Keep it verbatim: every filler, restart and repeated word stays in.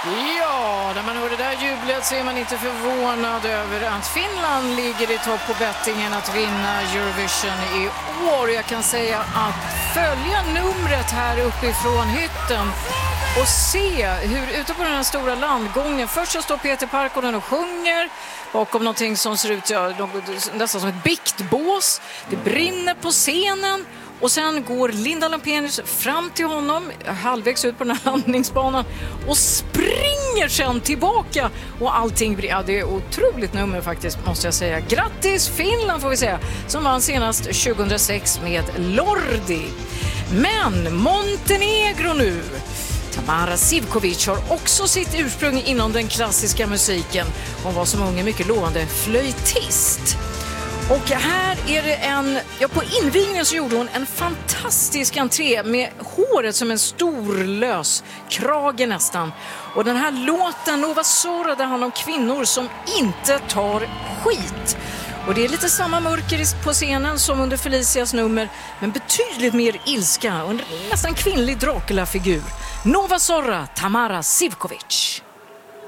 Ja, när man hör det där jublet så är man inte förvånad över att Finland ligger i topp på bettingen att vinna Eurovision i år. Jag kan säga att följa numret här uppifrån hytten och se hur ute på den här stora landgången, först så står Peter Parkkonen och sjunger bakom någonting som ser ut ja, nästan som ett biktbås. Det brinner på scenen. Och sen går Linda Lampenius fram till honom halvvägs ut på den här landningsbanan och springer sen tillbaka. Och allting blir, ja, det är otroligt nummer faktiskt måste jag säga. Grattis Finland får vi säga, som vann senast tjugohundrasex med Lordi. Men Montenegro nu. Tamara Sivkovic har också sitt ursprung inom den klassiska musiken. Hon var som ung en mycket lovande flöjtist. Och här är det en, ja på invigningen så gjorde hon en fantastisk entré med håret som en stor lös krage nästan. Och den här låten Nova Zorra, där handlar om kvinnor som inte tar skit. Och det är lite samma mörker på scenen som under Felicias nummer, men betydligt mer ilska och en nästan kvinnlig Dracula-figur. Nova Zorra, Tamara Sivkovic.